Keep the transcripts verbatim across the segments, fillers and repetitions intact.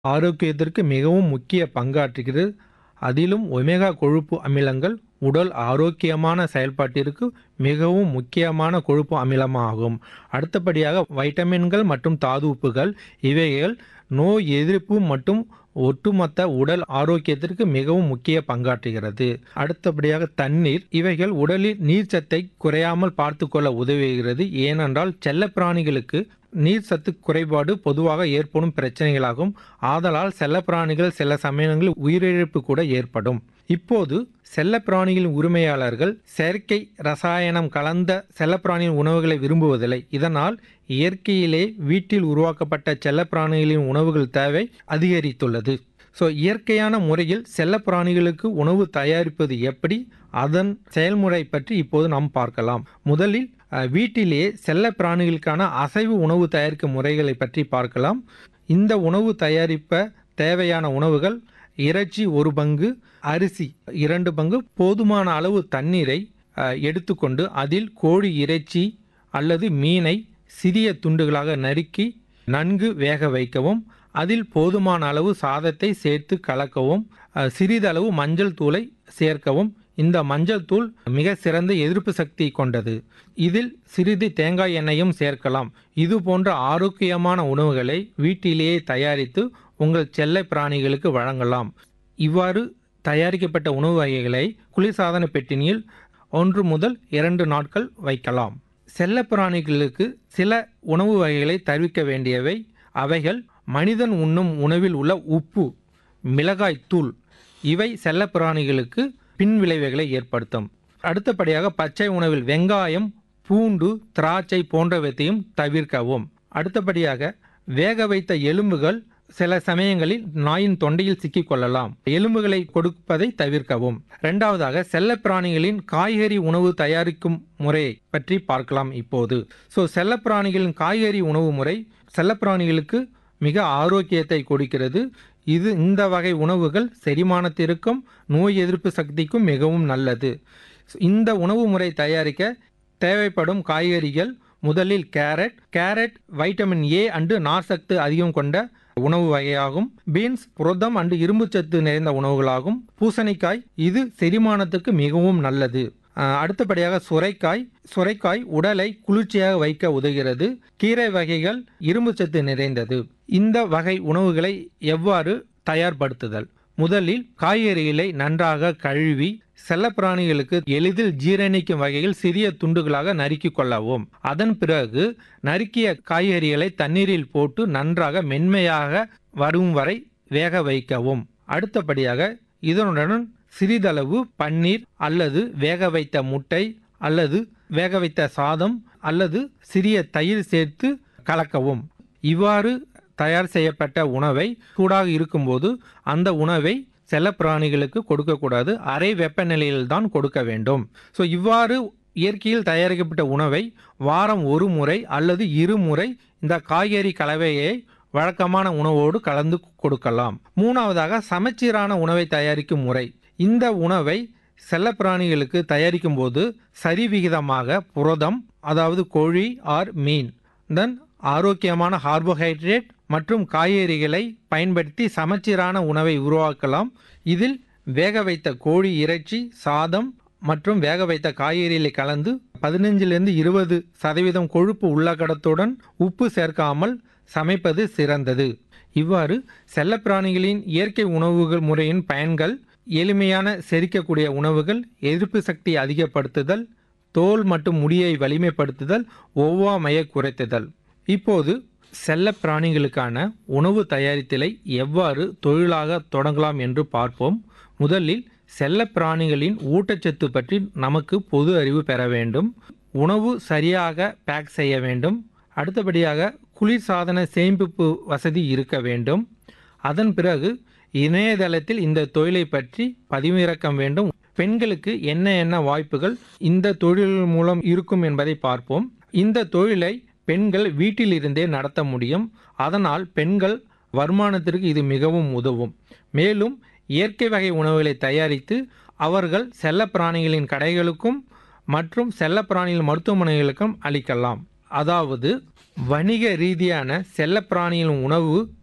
ஆரோக்கியத்திற்கு மிகவும் முக்கிய பங்காற்றுகிறது. அதிலும் ஒமேகா கொழுப்பு அமிலங்கள் உடல் ஆரோக்கியமான செயல்பாட்டிற்கு மிகவும் முக்கியமான கொழுப்பு அமிலமாகும். அடுத்தபடியாக வைட்டமின்கள் மற்றும் தாதுப்புகள், இவைகள் நோய் எதிர்ப்பு மற்றும் ஒட்டுமொத்த உடல் ஆரோக்கியத்திற்கு மிகவும் முக்கிய பங்காற்றுகிறது. அடுத்தபடியாக தண்ணீர், இவைகள் உடலில் நீர்ச்சத்தை குறையாமல் பார்த்துக்கொள்ள உதவுகிறது. ஏனென்றால் செல்லப்பிராணிகளுக்கு நீர் சத்து குறைபாடு பொதுவாக ஏற்படும் பிரச்சனைகளாகும். ஆதலால் செல்லப்பிராணிகள் சில சமயங்களில் உயிரிழப்பு கூட ஏற்படும். இப்போது செல்லப்பிராணிகளின் உரிமையாளர்கள் செயற்கை ரசாயனம் கலந்த செல்லப்பிராணியின் உணவுகளை விரும்புவதில்லை. இதனால் இயற்கையிலே வீட்டில் உருவாக்கப்பட்ட செல்லப்பிராணிகளின் உணவுகள் தேவை அதிகரித்துள்ளது. ஸோ இயற்கையான முறையில் செல்லப்பிராணிகளுக்கு உணவு தயாரிப்பது எப்படி, அதன் செயல்முறை பற்றி இப்போது நாம் பார்க்கலாம். முதலில் வீட்டிலேயே செல்ல பிராணிகளுக்கான அசைவு உணவு தயாரிக்கும் முறைகளை பற்றி பார்க்கலாம். இந்த உணவு தயாரிப்ப தேவையான உணவுகள்: இறைச்சி ஒரு பங்கு, அரிசி இரண்டு பங்கு, போதுமான அளவு தண்ணீரை எடுத்துக்கொண்டு அதில் கோழி இறைச்சி அல்லது மீனை சிறிய துண்டுகளாக நறுக்கி நன்கு வேக வைக்கவும். அதில் போதுமான அளவு சாதத்தை சேர்த்து கலக்கவும். சிறிதளவு மஞ்சள் தூளை சேர்க்கவும். இந்த மஞ்சள் தூள் மிக சிறந்த எதிர்ப்பு சக்தி கொண்டது. இதில் சிறிது தேங்காய் எண்ணெயும் சேர்க்கலாம். இது போன்ற ஆரோக்கியமான உணவுகளை வீட்டிலேயே தயாரித்து உங்கள் செல்ல பிராணிகளுக்கு வழங்கலாம். இவ்வாறு தயாரிக்கப்பட்ட உணவு வகைகளை குளிர்சாதன பெட்டினியில் ஒன்று முதல் இரண்டு நாட்கள் வைக்கலாம். செல்ல பிராணிகளுக்கு சில உணவு வகைகளை தவிர்க்க வேண்டியவை. அவைகள் மனிதன் உண்ணும் உணவில் உள்ள உப்பு, மிளகாய் தூள், இவை செல்ல பிராணிகளுக்கு பின் விளைவுகளை ஏற்படுத்தும். அடுத்தபடியாக பச்சை உணவில் வெங்காயம், பூண்டு, திராட்சை போன்றவற்றையும் தவிர்க்கவும். அடுத்தபடியாக வேக வைத்த எலும்புகள் சில சமயங்களில் நாயின் தொண்டையில் சிக்கிக்கொள்ளலாம். எலும்புகளை கொடுப்பதை தவிர்க்கவும். இரண்டாவதாக செல்ல பிராணிகளின் காய்கறி உணவு தயாரிக்கும் முறையை பற்றி பார்க்கலாம் இப்போது. ஸோ செல்ல பிராணிகளின் காய்கறி உணவு முறை செல்லப்பிராணிகளுக்கு மிக ஆரோக்கியத்தை கொடுக்கிறது. இது இந்த வகை உணவுகள் செரிமானத்திற்கும் நோய் எதிர்ப்பு சக்திக்கும் மிகவும் நல்லது. இந்த உணவு முறை தயாரிக்க தேவைப்படும் காய்கறிகள்: முதலில் carrot. Carrot vitamin A and நார்சத்து அதிகம் கொண்ட உணவு வகையாகும். பீன்ஸ் புரதம் அண்டு இரும்புச்சத்து நிறைந்த உணவுகளாகும். பூசணிக்காய், இது செரிமானத்துக்கு மிகவும் நல்லது. அடுத்தபடியாக சுரைக்காய். சுரைக்காய் உடலை குளிர்ச்சியாக வைக்க உதவுகிறது. கீரை வகைகள் இரும்பு சத்து நிறைந்தது. இந்த வகை உணவுகளை எவ்வாறு தயார்படுத்துதல்? முதலில் காய்கறிகளை நன்றாக கழுவி செல்லப்பிராணிகளுக்கு எளிதில் ஜீரணிக்கும் வகையில் சிறிய துண்டுகளாக நறுக்கிக் கொள்ளவும். அதன் பிறகு நறுக்கிய காய்கறிகளை தண்ணீரில் போட்டு நன்றாக மென்மையாக வரும் வரை வேக வைக்கவும். அடுத்தபடியாக இதனுடன் சிறிதளவு பன்னீர் அல்லது வேக வைத்த முட்டை அல்லது வேக வைத்த சாதம் அல்லது சிறிய தயிர் சேர்த்து கலக்கவும். இவ்வாறு தயார் செய்யப்பட்ட உணவை சூடாக இருக்கும்போது அந்த உணவை செல்லப்பிராணிகளுக்கு கொடுக்கக்கூடாது. அரை வெப்பநிலையில் தான் கொடுக்க வேண்டும். ஸோ இவ்வாறு இயற்கையில் தயாரிக்கப்பட்ட உணவை வாரம் ஒரு முறை அல்லது இருமுறை இந்த காய்கறி கலவையை வழக்கமான உணவோடு கலந்து கொடுக்கலாம். மூணாவதாக சமச்சீரான உணவை தயாரிக்கும் முறை. இந்த உணவை செல்லப்பிராணிகளுக்கு தயாரிக்கும் போது சரிவிகிதமாக புரதம், அதாவது கோழி ஆர் மீன், தென் ஆரோக்கியமான கார்போஹைட்ரேட் மற்றும் காய்கறிகளை பயன்படுத்தி சமச்சீரான உணவை உருவாக்கலாம். இதில் வேக வைத்த கோழி இறைச்சி, சாதம் மற்றும் வேக வைத்த காய்கறிகளை கலந்து பதினைஞ்சிலிருந்து இருபது சதவீதம் கொழுப்பு உள்ளடக்கத்துடன் உப்பு சேர்க்காமல் சமைப்பது சிறந்தது. இவ்வாறு செல்லப்பிராணிகளின் இயற்கை உணவுகள் முறையின் பயன்கள்: எளிமையான செரிக்கக்கூடிய உணவுகள், எதிர்ப்பு சக்தி அதிகப்படுத்துதல், தோல் மற்றும் முடியை வலிமைப்படுத்துதல், ஒவ்வாமையை குறைத்துதல். இப்போது செல்ல பிராணிகளுக்கான உணவு தயாரித்தலை எவ்வாறு தொழிலாக தொடங்கலாம் என்று பார்ப்போம். முதலில் செல்ல பிராணிகளின் ஊட்டச்சத்து பற்றி நமக்கு பொது அறிவு பெற வேண்டும். உணவு சரியாக பேக் செய்ய வேண்டும். அடுத்தபடியாக குளிர்சாதன சேமிப்பு வசதி இருக்க வேண்டும். அதன் பிறகு இணையதளத்தில் இந்த தொழிலை பற்றி பதிவிறக்கம் வேண்டும். பெண்களுக்கு என்ன என்ன வாய்ப்புகள் இந்த தொழில் மூலம் இருக்கும் என்பதை பார்ப்போம். இந்த தொழிலை பெண்கள் வீட்டில் இருந்தே நடத்த முடியும். அதனால் பெண்கள் வருமானத்திற்கு இது மிகவும் உதவும். மேலும் இயற்கை வகை உணவுகளை தயாரித்து அவர்கள் செல்ல பிராணிகளின் கடைகளுக்கும் மற்றும் செல்ல பிராணிகள் மருத்துவமனைகளுக்கும் அளிக்கலாம். அதாவது வணிக ரீதியான செல்ல பிராணிகளின் உணவு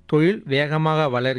தொழில் வேகமாக வளர்